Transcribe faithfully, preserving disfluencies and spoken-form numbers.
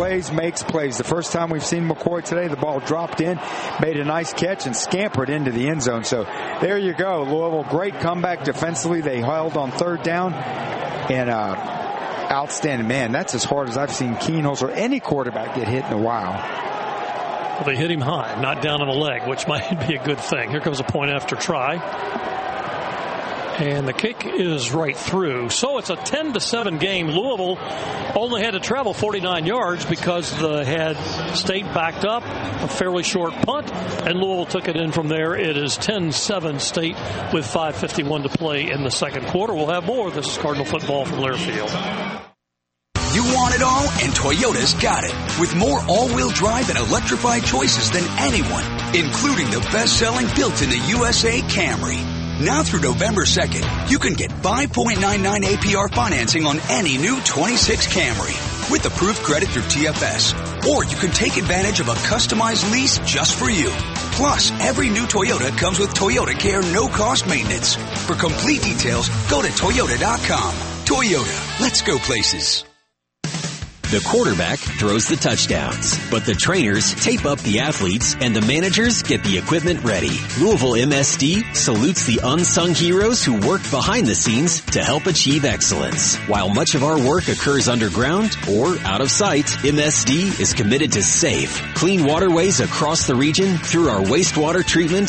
plays makes plays. The first time we've seen McCoy today, the ball dropped in, made a nice catch, and scampered into the end zone. So there you go. Louisville, great comeback defensively. They held on third down, and uh, outstanding. Man, that's as hard as I've seen Keenholz or any quarterback get hit in a while. Well, they hit him high, not down on the leg, which might be a good thing. Here comes a point after try. And the kick is right through. So it's a ten to seven game. Louisville only had to travel forty-nine yards because the had State backed up, a fairly short punt, and Louisville took it in from there. It is ten seven State with five fifty-one to play in the second quarter. We'll have more. This is Cardinal football from Learfield. You want it all, and Toyota's got it. With more all-wheel drive and electrified choices than anyone, including the best-selling built in the U S A Camry. Now through November second, you can get five point nine nine A P R financing on any new twenty-six Camry with approved credit through T F S. Or you can take advantage of a customized lease just for you. Plus, every new Toyota comes with Toyota Care no-cost maintenance. For complete details, go to Toyota dot com. Toyota, let's go places. The quarterback throws the touchdowns, but the trainers tape up the athletes and the managers get the equipment ready. Louisville M S D salutes the unsung heroes who work behind the scenes to help achieve excellence. While much of our work occurs underground or out of sight, M S D is committed to safe, clean waterways across the region through our wastewater treatment